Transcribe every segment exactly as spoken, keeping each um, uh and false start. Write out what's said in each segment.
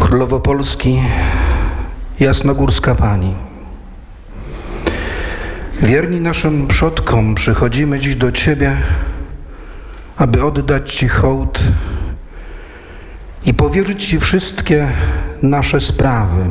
Królowo Polski, Jasnogórska Pani. Wierni naszym przodkom przychodzimy dziś do Ciebie, aby oddać Ci hołd i powierzyć Ci wszystkie nasze sprawy.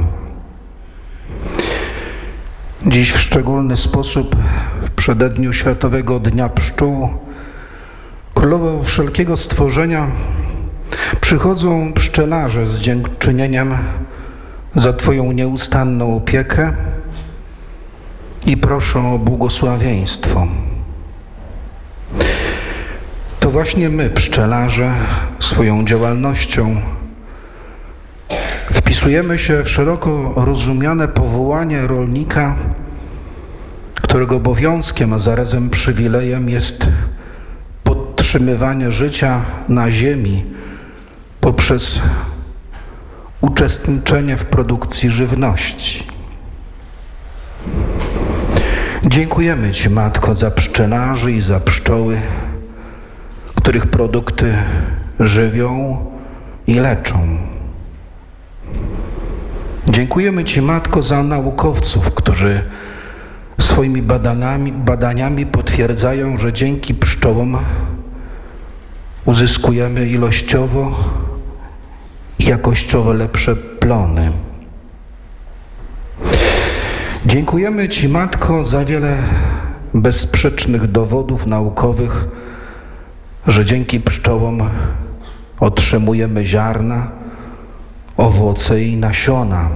Dziś w szczególny sposób, w przededniu Światowego Dnia Pszczół, Królowo wszelkiego stworzenia, przychodzą pszczelarze z dziękczynieniem za Twoją nieustanną opiekę i proszą o błogosławieństwo. To właśnie my, pszczelarze, swoją działalnością wpisujemy się w szeroko rozumiane powołanie rolnika, którego obowiązkiem, a zarazem przywilejem jest podtrzymywanie życia na ziemi poprzez uczestniczenie w produkcji żywności. Dziękujemy Ci, Matko, za pszczelarzy i za pszczoły, których produkty żywią i leczą. Dziękujemy Ci, Matko, za naukowców, którzy swoimi badaniami, badaniami potwierdzają, że dzięki pszczołom uzyskujemy ilościowo i jakościowo lepsze plony. Dziękujemy Ci, Matko, za wiele bezsprzecznych dowodów naukowych, że dzięki pszczołom otrzymujemy ziarna, owoce i nasiona,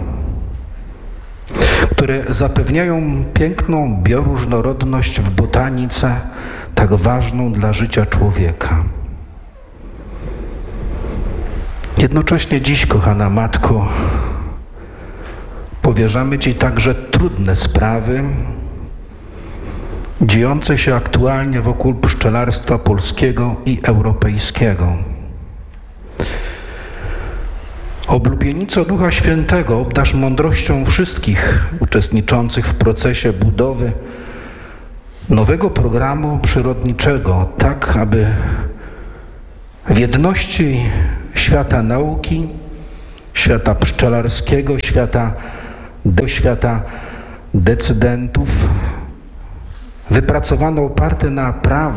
które zapewniają piękną bioróżnorodność w botanice, tak ważną dla życia człowieka. Jednocześnie dziś, kochana Matko, powierzamy Ci także trudne sprawy dziejące się aktualnie wokół pszczelarstwa polskiego i europejskiego. Oblubienico Ducha Świętego, obdarz mądrością wszystkich uczestniczących w procesie budowy nowego programu przyrodniczego, tak aby w jedności świata nauki, świata pszczelarskiego, świata do świata decydentów wypracowano oparte na prawie